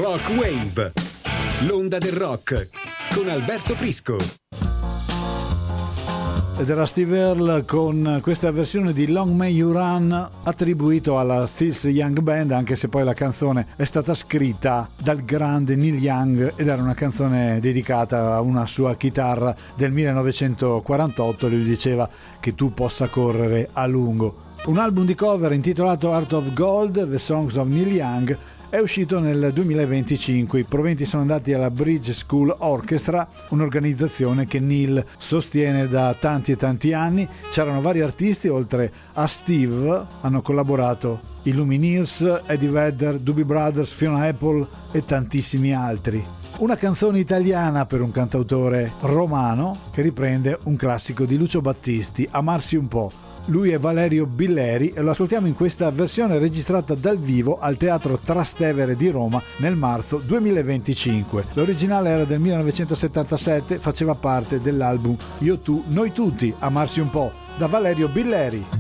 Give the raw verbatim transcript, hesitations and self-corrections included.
Rock Wave, l'onda del rock, con Alberto Prisco. Ed era Steve Earle con questa versione di Long May You Run, attribuito alla Stills Young Band, anche se poi la canzone è stata scritta dal grande Neil Young ed era una canzone dedicata a una sua chitarra del millenovecentoquarantotto. Lui diceva che tu possa correre a lungo. Un album di cover intitolato Heart of Gold, The Songs of Neil Young, è uscito nel duemilaventicinque. I proventi sono andati alla Bridge School Orchestra, un'organizzazione che Neil sostiene da tanti e tanti anni. C'erano vari artisti, oltre a Steve hanno collaborato i Lumineers, Eddie Vedder, Doobie Brothers, Fiona Apple e tantissimi altri. Una canzone italiana per un cantautore romano che riprende un classico di Lucio Battisti, Amarsi un po'. Lui è Valerio Billeri e lo ascoltiamo in questa versione registrata dal vivo al Teatro Trastevere di Roma nel marzo duemilaventicinque. L'originale era del millenovecentosettantasette, faceva parte dell'album Io tu, noi tutti, Amarsi un po', da Valerio Billeri.